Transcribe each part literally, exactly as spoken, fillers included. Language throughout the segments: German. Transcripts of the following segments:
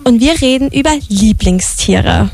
Und wir reden über Lieblingstiere.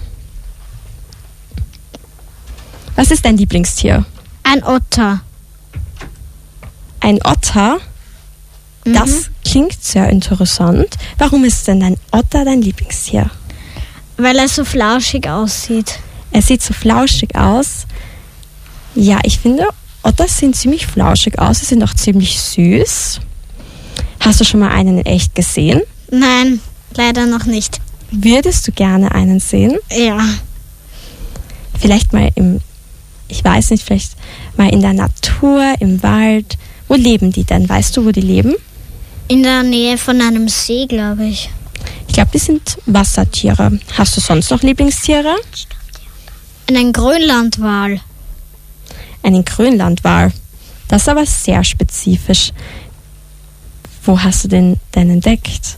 Was ist dein Lieblingstier? Ein Otter. Ein Otter? Mhm. Das klingt sehr interessant. Warum ist denn ein Otter dein Lieblingstier? Weil er so flauschig aussieht. Er sieht so flauschig aus. Ja, ich finde, Otter sehen ziemlich flauschig aus. Sie sind auch ziemlich süß. Hast du schon mal einen in echt gesehen? Nein, leider noch nicht. Würdest du gerne einen sehen? Ja. Vielleicht mal im, ich weiß nicht, vielleicht mal in der Natur, im Wald. Wo leben die denn? Weißt du, wo die leben? In der Nähe von einem See, glaube ich. Ich glaube, die sind Wassertiere. Hast du sonst noch Lieblingstiere? Einen Grönlandwal. Einen Grönlandwal. Das ist aber sehr spezifisch. Wo hast du den denn entdeckt?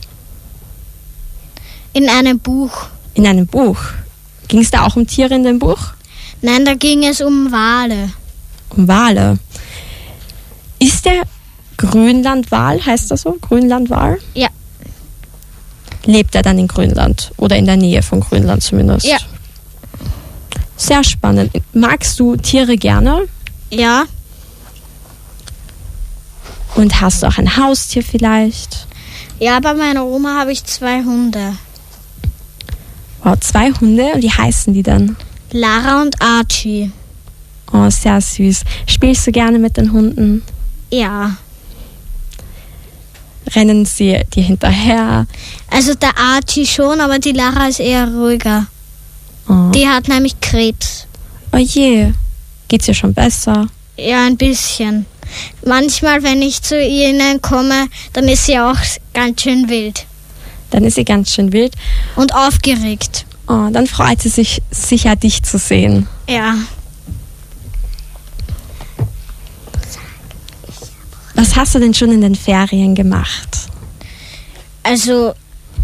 In einem Buch. In einem Buch. Ging es da auch um Tiere in dem Buch? Nein, da ging es um Wale. Um Wale. Ist der Grönlandwal, heißt das so? Grönlandwal? Ja. Lebt er dann in Grönland oder in der Nähe von Grönland zumindest? Ja. Sehr spannend. Magst du Tiere gerne? Ja. Und hast du auch ein Haustier vielleicht? Ja, bei meiner Oma habe ich zwei Hunde. Wow, zwei Hunde. Und wie heißen die dann? Lara und Archie. Oh, sehr süß. Spielst du gerne mit den Hunden? Ja. Rennen sie dir hinterher? Also der Archie schon, aber die Lara ist eher ruhiger. Oh, Die hat nämlich Krebs. oh je. Geht's ihr schon besser? Ja, ein bisschen. Manchmal, wenn ich zu ihnen komme, dann ist sie auch ganz schön wild Dann ist sie ganz schön wild. und aufgeregt. Oh, dann freut sie sich sicher, dich zu sehen. Ja. Was hast du denn schon in den Ferien gemacht? Also,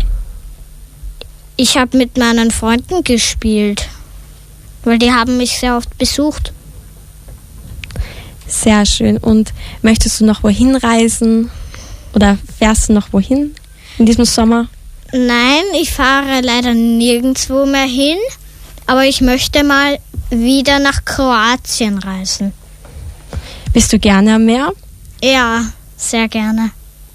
ich habe mit meinen Freunden gespielt, weil die haben mich sehr oft besucht. Sehr schön. Und möchtest du noch wohin reisen? Oder fährst du noch wohin in diesem Sommer? Nein, ich fahre leider nirgendwo mehr hin, aber ich möchte mal wieder nach Kroatien reisen. Bist du gerne am Meer? Ja, sehr gerne.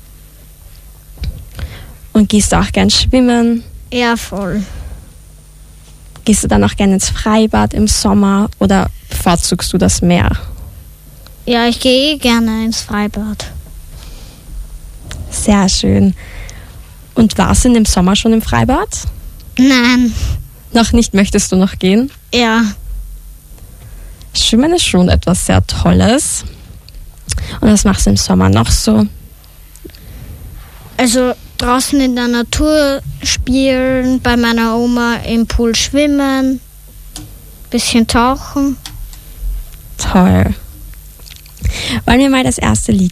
Und gehst du auch gern schwimmen? Ja, voll. Gehst du dann auch gerne ins Freibad im Sommer oder bevorzugst du das Meer? Ja, ich gehe eh gerne ins Freibad. Sehr schön. Und warst du in dem Sommer schon im Freibad? Nein, Noch nicht, möchtest du noch gehen? ja. Schwimmen ist schon etwas sehr Tolles. Und was machst du im Sommer noch so? Also draußen in der Natur spielen, bei meiner Oma im Pool schwimmen, bisschen tauchen. Toll. Wollen wir mal das erste Lied